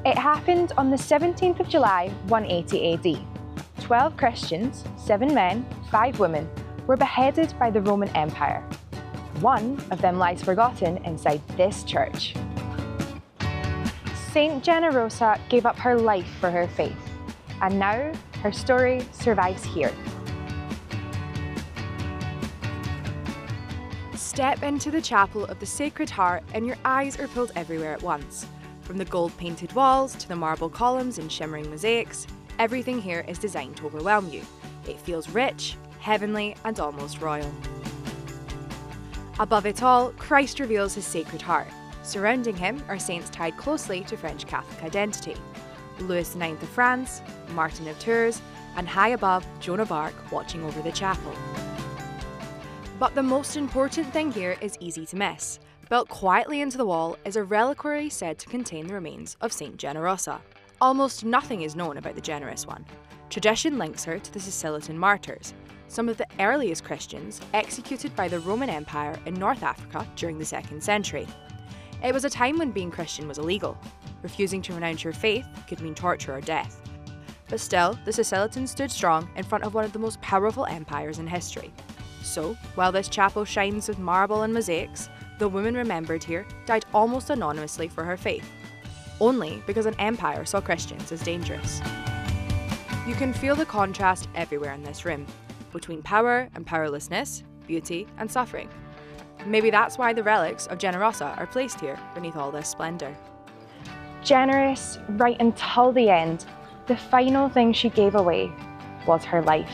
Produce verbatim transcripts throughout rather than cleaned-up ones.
It happened on the seventeenth of July, one eighty A D. Twelve Christians, seven men, five women, were beheaded by the Roman Empire. One of them lies forgotten inside this church. Saint Generosa gave up her life for her faith, and now her story survives here. Step into the chapel of the Sacred Heart and your eyes are pulled everywhere at once. From the gold-painted walls to the marble columns and shimmering mosaics, everything here is designed to overwhelm you. It feels rich, heavenly, and almost royal. Above it all, Christ reveals his Sacred Heart. Surrounding him are saints tied closely to French Catholic identity. Louis the Ninth of France, Martin of Tours, and high above, Joan of Arc watching over the chapel. But the most important thing here is easy to miss. Built quietly into the wall is a reliquary said to contain the remains of Saint Generosa. Almost nothing is known about the generous one. Tradition links her to the Sicilian martyrs, some of the earliest Christians executed by the Roman Empire in North Africa during the second century. It was a time when being Christian was illegal. Refusing to renounce your faith could mean torture or death. But still, the Sicilians stood strong in front of one of the most powerful empires in history. So, while this chapel shines with marble and mosaics, the woman remembered here died almost anonymously for her faith, only because an empire saw Christians as dangerous. You can feel the contrast everywhere in this room, between power and powerlessness, beauty and suffering. Maybe that's why the relics of Generosa are placed here beneath all this splendour. Generous right until the end, the final thing she gave away was her life.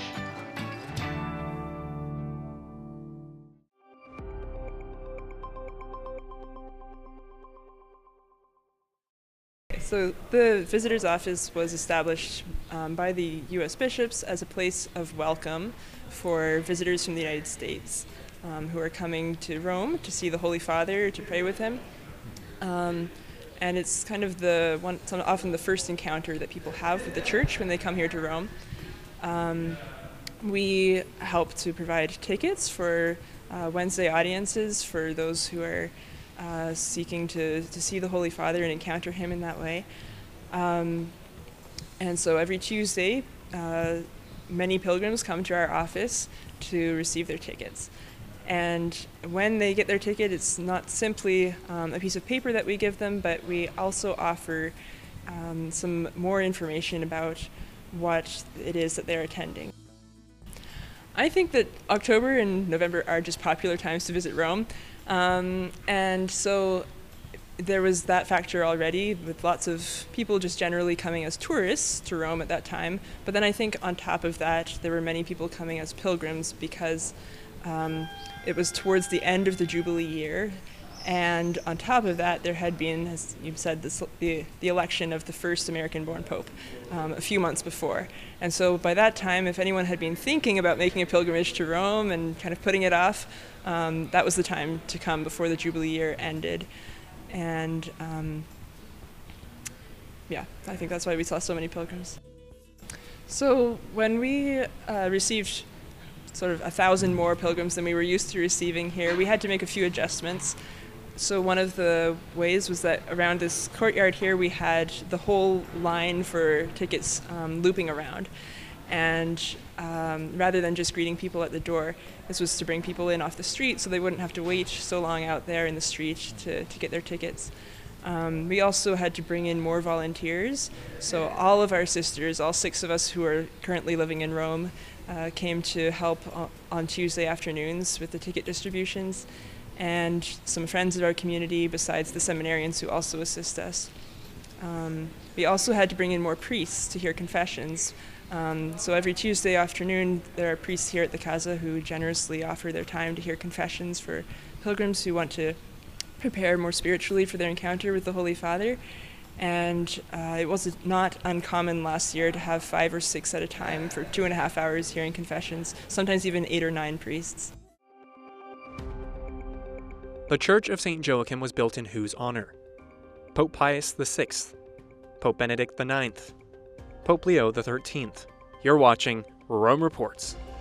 So the visitor's office was established um, by the U S bishops as a place of welcome for visitors from the United States um, who are coming to Rome to see the Holy Father, to pray with him. Um, and it's kind of the one, often the first encounter that people have with the church when they come here to Rome. Um, we help to provide tickets for uh, Wednesday audiences for those who are Uh, seeking to, to see the Holy Father and encounter him in that way. Um, and so every Tuesday, uh, many pilgrims come to our office to receive their tickets. And when they get their ticket, it's not simply um, a piece of paper that we give them, but we also offer um, some more information about what it is that they're attending. I think that October and November are just popular times to visit Rome. Um, and so there was that factor already, with lots of people just generally coming as tourists to Rome at that time. But then I think on top of that, there were many people coming as pilgrims because um, it was towards the end of the Jubilee year. And on top of that, there had been, as you've said, this, the, the election of the first American-born Pope um, a few months before. And so by that time, if anyone had been thinking about making a pilgrimage to Rome and kind of putting it off, um, that was the time to come before the Jubilee year ended. And um, yeah, I think that's why we saw so many pilgrims. So when we uh, received sort of a thousand more pilgrims than we were used to receiving here, we had to make a few adjustments. So one of the ways was that around this courtyard here we had the whole line for tickets um, looping around. And um, rather than just greeting people at the door, this was to bring people in off the street so they wouldn't have to wait so long out there in the street to, to get their tickets. Um, we also had to bring in more volunteers. So all of our sisters, all six of us who are currently living in Rome, uh, came to help on Tuesday afternoons with the ticket distributions. And some friends of our community besides the seminarians who also assist us. Um, we also had to bring in more priests to hear confessions. Um, so every Tuesday afternoon there are priests here at the Casa who generously offer their time to hear confessions for pilgrims who want to prepare more spiritually for their encounter with the Holy Father. And uh, it was not uncommon last year to have five or six at a time for two and a half hours hearing confessions, sometimes even eight or nine priests. The Church of Saint Joachim was built in whose honor? Pope Pius the sixth, Pope Benedict the ninth, Pope Leo the thirteenth. You're watching Rome Reports.